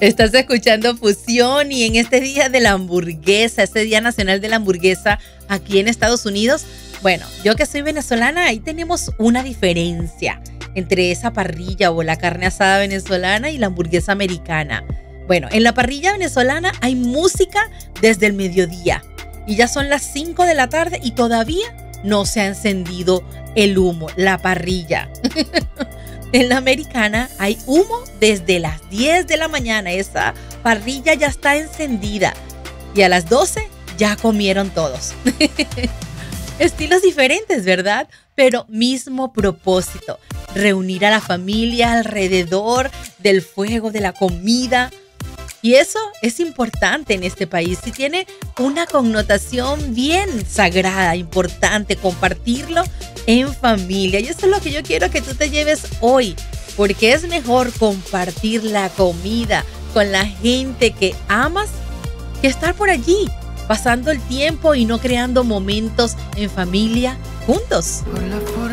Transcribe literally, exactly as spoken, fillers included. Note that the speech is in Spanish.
Estás escuchando Fusión y en este día de la hamburguesa, este Día Nacional de la Hamburguesa aquí en Estados Unidos, bueno, yo que soy venezolana, ahí tenemos una diferencia entre esa parrilla o la carne asada venezolana y la hamburguesa americana. Bueno, en la parrilla venezolana hay música desde el mediodía y ya son las cinco de la tarde y todavía no se ha encendido el humo, la parrilla. En la americana hay humo desde las diez de la mañana. Esa parrilla ya está encendida. Y a las doce ya comieron todos. Estilos diferentes, ¿verdad? Pero mismo propósito. Reunir a la familia alrededor del fuego, de la comida. Y eso es importante en este país. Y tiene una connotación bien sagrada, importante, compartirlo en familia. Y eso es lo que yo quiero que tú te lleves hoy, porque es mejor compartir la comida con la gente que amas que estar por allí, pasando el tiempo y no creando momentos en familia juntos. Por la